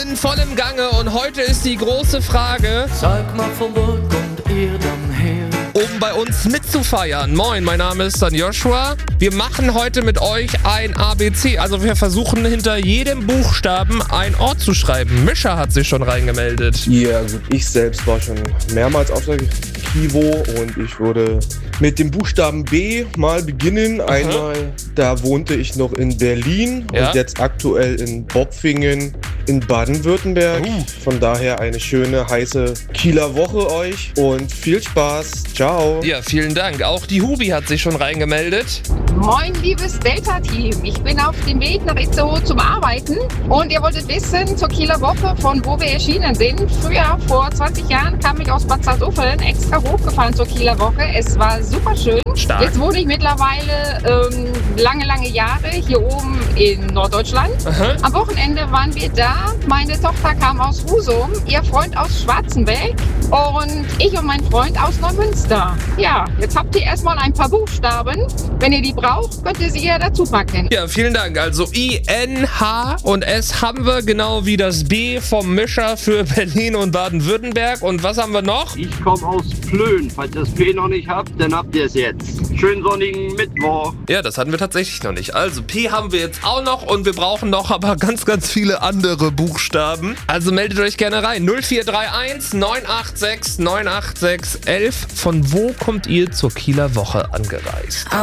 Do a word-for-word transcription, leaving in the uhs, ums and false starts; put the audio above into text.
in vollem Gange und heute ist die große Frage, Sag mal, von wo kommt ihr dann her? um bei uns mitzufeiern. Moin, mein Name ist dann Joshua. Wir machen heute mit euch ein A B C. Also wir versuchen hinter jedem Buchstaben ein Ort zu schreiben. Mischa hat sich schon reingemeldet. Ja, gut, ich selbst war schon mehrmals auf der Kivo und ich würde mit dem Buchstaben B mal beginnen. Aha. Einmal, da wohnte ich noch in Berlin Ja. und jetzt aktuell in Bopfingen in Baden-Württemberg. Uh. Von daher eine schöne, heiße Kieler Woche euch und viel Spaß. Ciao. Ja, vielen Dank. Auch die Hubi hat sich schon reingemeldet. Moin, liebes Delta-Team. Ich bin auf dem Weg nach Itzehoe zum Arbeiten und ihr wolltet wissen zur Kieler Woche, von wo wir erschienen sind. Früher, vor zwanzig Jahren, kam ich aus Bad Salzuflen extra hochgefahren zur Kieler Woche. Es war super schön. Stark. Jetzt wohne ich mittlerweile ähm, lange, lange Jahre hier oben in Norddeutschland. Aha. Am Wochenende waren wir da. Meine Tochter kam aus Husum, ihr Freund aus Schwarzenbeck und ich und mein Freund aus Neumünster. Ja, jetzt habt ihr erstmal ein paar Buchstaben. Wenn ihr die braucht, könnt ihr sie ja dazu packen. Ja, vielen Dank. Also I, N, H und S haben wir, genau wie das B vom Mischer für Berlin und Baden-Württemberg. Und was haben wir noch? Ich komme aus Plön. Falls ihr das P noch nicht habt, dann habt ihr es jetzt. Schönen sonnigen Mittwoch. Ja, das hatten wir tatsächlich noch nicht. Also P haben wir jetzt auch noch und wir brauchen noch aber ganz, ganz viele andere Buchstaben. Also meldet euch gerne rein. null vier drei eins neun acht sechs neun acht sechs eins eins. Von wo kommt ihr zur Kieler Woche angereist?